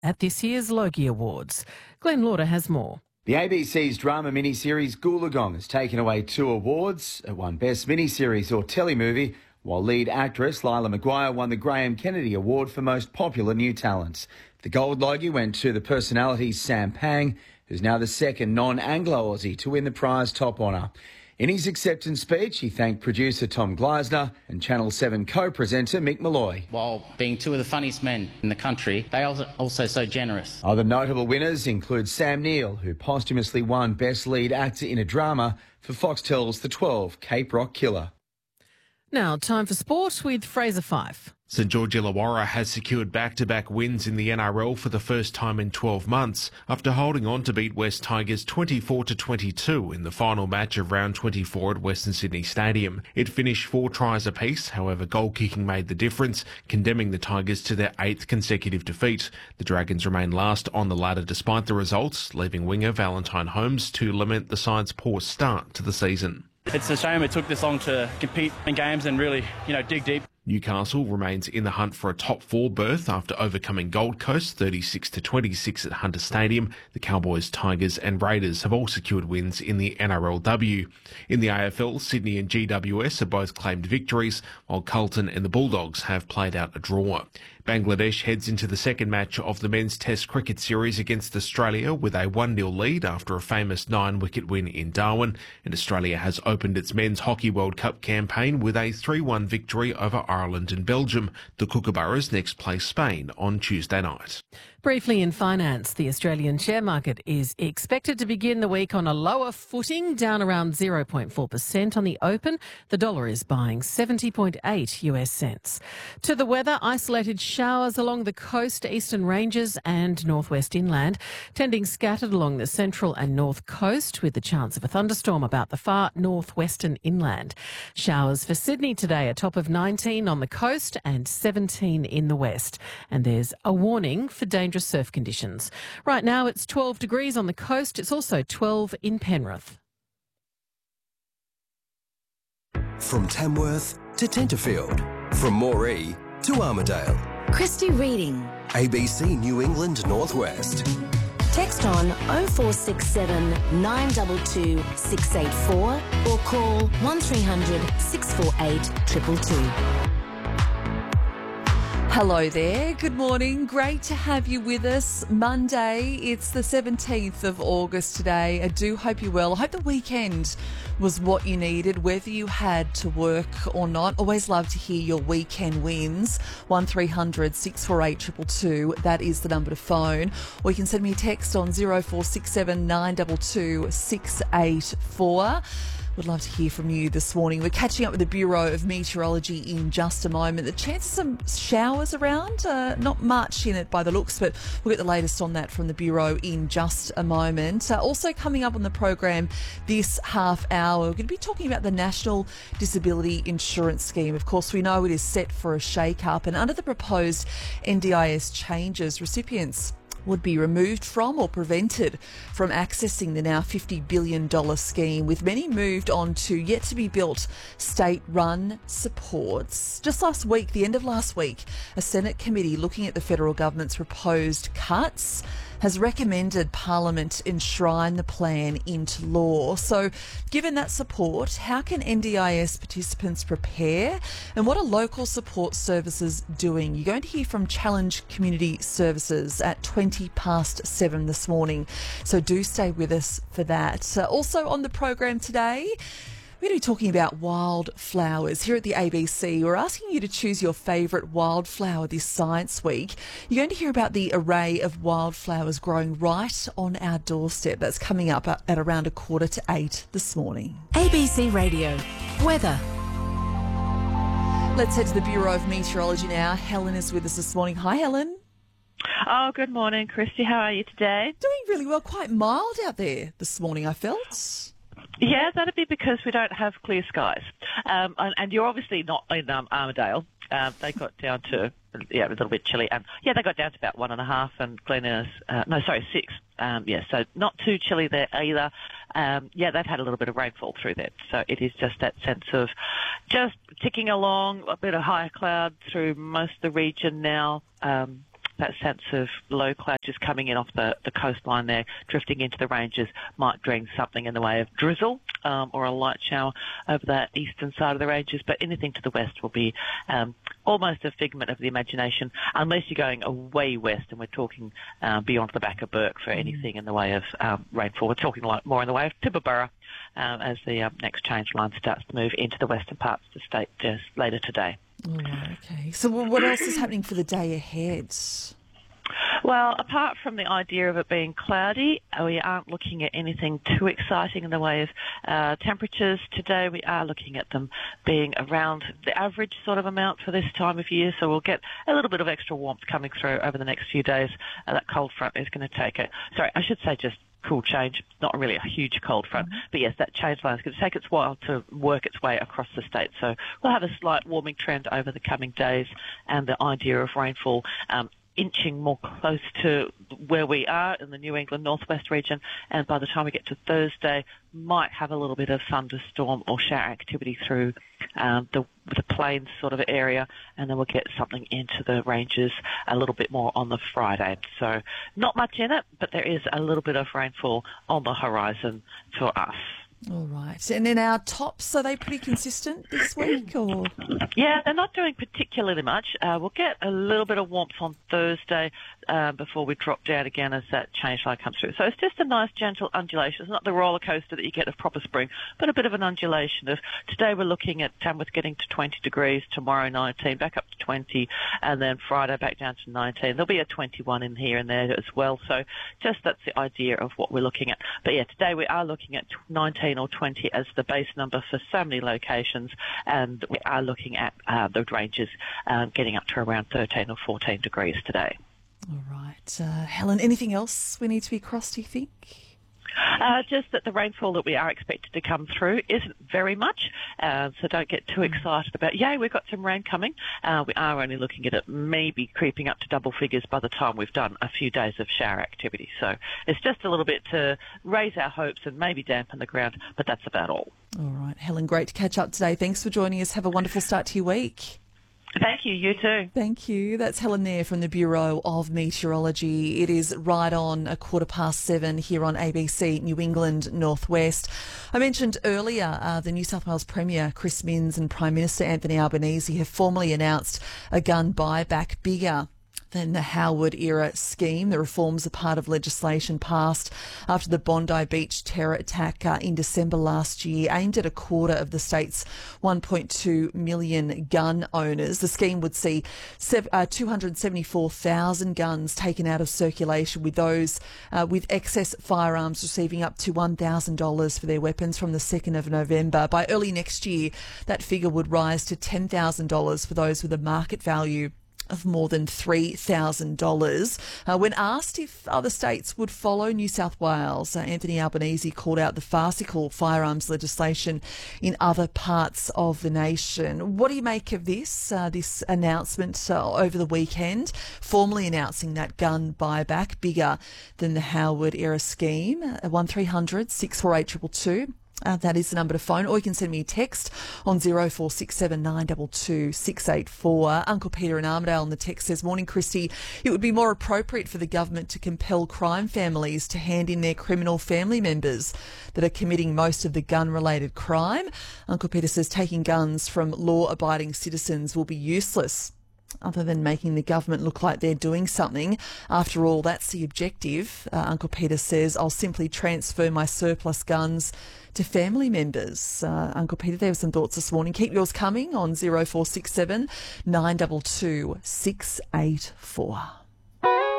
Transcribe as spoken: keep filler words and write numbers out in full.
at this year's Logie Awards. Glenn Lauder has more. The A B C's drama miniseries Goolagong has taken away two awards. It won Best Miniseries or Telemovie, while lead actress Lila Maguire won the Graham Kennedy Award for Most Popular New Talent. The Gold Logie went to the personality Sam Pang, who's now the second non-Anglo-Aussie to win the prize top honour. In his acceptance speech, he thanked producer Tom Gleisner and Channel seven co-presenter Mick Malloy. While being two of the funniest men in the country, they are also so generous. Other notable winners include Sam Neill, who posthumously won Best Lead Actor in a Drama for Foxtel's The twelve, Cape Rock Killer. Now, time for sport with Fraser Fife. St George Illawarra has secured back-to-back wins in the N R L for the first time in twelve months after holding on to beat West Tigers twenty-four to twenty-two in the final match of round twenty-four at Western Sydney Stadium. It finished four tries apiece, however goal-kicking made the difference, condemning the Tigers to their eighth consecutive defeat. The Dragons remain last on the ladder despite the results, leaving winger Valentine Holmes to lament the side's poor start to the season. It's a shame it took this long to compete in games and really, you know, dig deep. Newcastle remains in the hunt for a top four berth after overcoming Gold Coast thirty-six to twenty-six at Hunter Stadium. The Cowboys, Tigers and Raiders have all secured wins in the N R L W. In the A F L, Sydney and G W S have both claimed victories, while Carlton and the Bulldogs have played out a draw. Bangladesh heads into the second match of the men's Test cricket series against Australia with a one nil lead after a famous nine-wicket win in Darwin, and Australia has opened its Men's Hockey World Cup campaign with a three one victory over Ireland and Belgium. The Kookaburras next play Spain on Tuesday night. Briefly in finance, the Australian share market is expected to begin the week on a lower footing, down around zero point four percent on the open. The dollar is buying seventy point eight US cents. To the weather, isolated showers along the coast, eastern ranges and northwest inland, tending scattered along the central and north coast with the chance of a thunderstorm about the far northwestern inland. Showers for Sydney today, a top of nineteen on the coast and seventeen in the west. And there's a warning for dangerous surf conditions. Right now it's twelve degrees on the coast. It's also twelve in Penrith. From Tamworth to Tenterfield, from Moree to Armidale. Christy Reading. A B C New England Northwest. Text on oh four six seven, nine two two, six eight four or call one three hundred, six four eight, two two two. Hello there. Good morning. Great to have you with us. Monday, it's the seventeenth of August today. I do hope you're well. I hope the weekend was what you needed, whether you had to work or not. Always love to hear your weekend wins. one three hundred, six four eight, two two two. That is the number to phone. Or you can send me a text on oh four six seven, nine two two, six eight four. Would love to hear from you this morning. We're catching up with the Bureau of Meteorology in just a moment. The chance of some showers around, uh, not much in it by the looks, but we'll get the latest on that from the Bureau in just a moment. Uh, also coming up on the program this half hour, we're going to be talking about the National Disability Insurance Scheme. Of course, we know it is set for a shake-up, and under the proposed N D I S changes, recipients would be removed from or prevented from accessing the now fifty billion dollars scheme, with many moved on to yet-to-be-built state-run supports. Just last week, the end of last week, a Senate committee looking at the federal government's proposed cuts has recommended Parliament enshrine the plan into law. So, given that support, how can N D I S participants prepare? And what are local support services doing? You're going to hear from Challenge Community Services at twenty past seven this morning. So do stay with us for that. Uh, also on the program today, we're going to be talking about wildflowers. Here at the A B C, we're asking you to choose your favourite wildflower this Science Week. You're going to hear about the array of wildflowers growing right on our doorstep. That's coming up at around a quarter to eight this morning. A B C Radio. Weather. Let's head to the Bureau of Meteorology now. Helen is with us this morning. Hi, Helen. Oh, good morning, Christy. How are you today? Doing really well. Quite mild out there this morning, I felt. Yeah, that'd be because we don't have clear skies. Um, and, and you're obviously not in um, Armidale. Um, they got down to, yeah, a little bit chilly. And yeah, they got down to about one and a half, and Glen Innes, uh, no, sorry, six. Um, yeah, so not too chilly there either. Um, yeah, they've had a little bit of rainfall through that. So it is just that sense of just ticking along, a bit of higher cloud through most of the region now. Um, that sense of low cloud just coming in off the, the coastline there, drifting into the ranges, might bring something in the way of drizzle um, or a light shower over that eastern side of the ranges. But anything to the west will be um, almost a figment of the imagination, unless you're going away west, and we're talking uh, beyond the back of Burke for anything in the way of um, rainfall. We're talking like more in the way of Tibooburra um, as the um, next change line starts to move into the western parts of the state just later today. All right, okay. So what else is happening for the day ahead? Well, apart from the idea of it being cloudy, we aren't looking at anything too exciting in the way of uh, temperatures. Today we are looking at them being around the average sort of amount for this time of year, so we'll get a little bit of extra warmth coming through over the next few days. Uh, that cold front is going to take it. Sorry, I should say just cool change, not really a huge cold front, mm-hmm. but yes, that change line is going to take its while to work its way across the state. So we'll have a slight warming trend over the coming days, and the idea of rainfall um, inching more close to where we are in the New England northwest region, and by the time we get to Thursday, might have a little bit of thunderstorm or shower activity through um, the, the plains sort of area, and then we'll get something into the ranges a little bit more on the Friday. So not much in it, but there is a little bit of rainfall on the horizon for us. All right. And then our tops, are they pretty consistent this week? Or Yeah, they're not doing particularly much. Uh, we'll get a little bit of warmth on Thursday uh, before we drop down again as that change line comes through. So it's just a nice gentle undulation. It's not the roller coaster that you get of proper spring, but a bit of an undulation. Of today we're looking at Tamworth getting to twenty degrees, tomorrow nineteen, back up to twenty, and then Friday back down to nineteen. There'll be a twenty-one in here and there as well. So just that's the idea of what we're looking at. But yeah, today we are looking at nineteen or twenty as the base number for so many locations, and we are looking at uh, the ranges uh, getting up to around thirteen or fourteen degrees today. All right. Uh, Helen, anything else we need to be across, do you think? Uh, just that the rainfall that we are expected to come through isn't very much, uh, so don't get too excited about, yay, we've got some rain coming. Uh, we are only looking at it maybe creeping up to double figures by the time we've done a few days of shower activity. So it's just a little bit to raise our hopes and maybe dampen the ground, but that's about all. All right. Helen, great to catch up today. Thanks for joining us. Have a wonderful start to your week. Thank you, you too. Thank you. That's Helen there from the Bureau of Meteorology. It is right on a quarter past seven here on A B C New England Northwest. I mentioned earlier uh, the New South Wales Premier Chris Minns and Prime Minister Anthony Albanese have formally announced a gun buyback bigger than the Howard-era scheme. The reforms are part of legislation passed after the Bondi Beach terror attack uh, in December last year, aimed at a quarter of the state's one point two million gun owners. The scheme would see uh, two hundred seventy-four thousand guns taken out of circulation, with those uh, with excess firearms receiving up to one thousand dollars for their weapons from the second of November. By early next year, that figure would rise to ten thousand dollars for those with a market value of more than three thousand dollars. Uh, when asked if other states would follow New South Wales, uh, Anthony Albanese called out the farcical firearms legislation in other parts of the nation. What do you make of this, uh, this announcement uh, over the weekend, formally announcing that gun buyback bigger than the Howard-era scheme? Uh, one three hundred six four eight two two two. Uh, that is the number to phone, or you can send me a text on zero four six seven nine two two six eight four. Uncle Peter in Armidale on the text says, "Morning, Christy. It would be more appropriate for the government to compel crime families to hand in their criminal family members that are committing most of the gun-related crime." Uncle Peter says taking guns from law-abiding citizens will be useless, other than making the government look like they're doing something. After all, that's the objective. Uh, Uncle Peter says, "I'll simply transfer my surplus guns to family members." Uh, Uncle Peter, there were some thoughts this morning. Keep yours coming on zero four six seven nine two two six eight four.